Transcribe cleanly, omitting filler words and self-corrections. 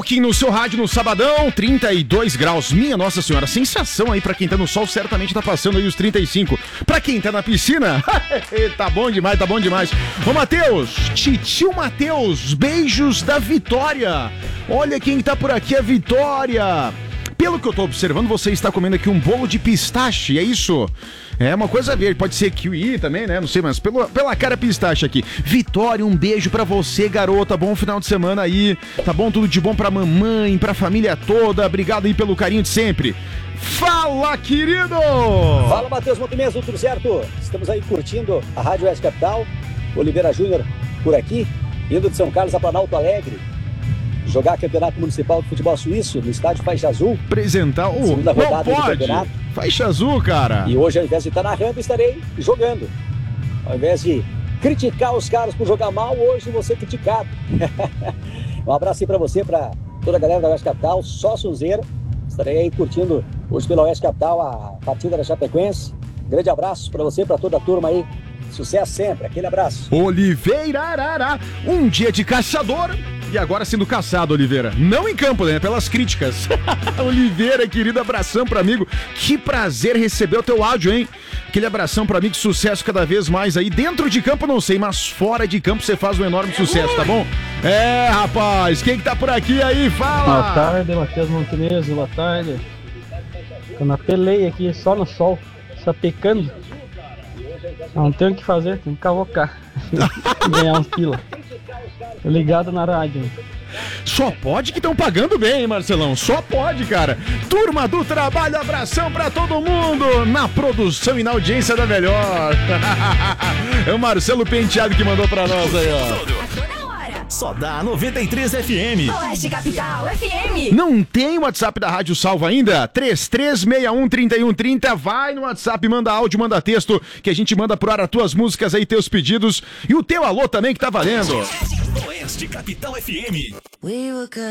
Aqui no seu rádio no sabadão, 32 graus. Minha Nossa Senhora, sensação aí pra quem tá no sol, certamente tá passando aí os 35. Pra quem tá na piscina, tá bom demais, tá bom demais. Ô Matheus, titio Matheus, beijos da Vitória. Olha quem tá por aqui, a Vitória. Pelo que eu tô observando, você está comendo aqui um bolo de pistache, é isso? É uma coisa verde, pode ser kiwi também, né? Não sei, mas pela cara pistache aqui. Vitória, um beijo pra você, garota. Bom final de semana aí. Tá bom? Tudo de bom pra mamãe, pra família toda. Obrigado aí pelo carinho de sempre. Fala, querido! Fala, Matheus Montemezzo, tudo certo? Estamos aí curtindo a Rádio Oeste Capital. Oliveira Júnior por aqui, indo de São Carlos a Planalto Alegre. Jogar campeonato municipal de futebol suíço no estádio Faixa Azul. Apresentar o segunda rodada do campeonato. Faixa Azul, cara. E hoje, ao invés de estar narrando, estarei jogando. Ao invés de criticar os caras por jogar mal, hoje vou ser criticado. Um abraço aí pra você, pra toda a galera da Oeste Capital, só sonzeira. Estarei aí curtindo hoje pela Oeste Capital a partida da Chapecoense. Grande abraço pra você, pra toda a turma aí. Sucesso sempre, aquele abraço. Oliveira Arará, um dia de caçador e agora sendo caçado, Oliveira. Não em campo, né? Pelas críticas. Oliveira, querido, abração pro amigo. Que prazer receber o teu áudio, hein? Aquele abração pro amigo, sucesso cada vez mais aí. Dentro de campo não sei, mas fora de campo você faz um enorme sucesso, tá bom? É, rapaz, quem que tá por aqui aí? Fala! Boa tarde, Matheus Montenegro, boa tarde. Tô na peleia aqui, só no sol, sapecando. Não tenho o que fazer, tenho que cavocar. Ganhar uns pila. Tô ligado na rádio. Só pode que estão pagando bem, hein, Marcelão? Só pode, cara. Turma do trabalho, abração pra todo mundo. Na produção e na audiência da melhor. É o Marcelo Penteado que mandou pra nós aí, ó. Só dá 93 FM. Oeste Capital FM. Não tem o WhatsApp da Rádio Salva ainda? 33613130. Vai no WhatsApp, manda áudio, manda texto, que a gente manda pro ar as tuas músicas aí, teus pedidos. E o teu alô também que tá valendo. Oeste Capital FM.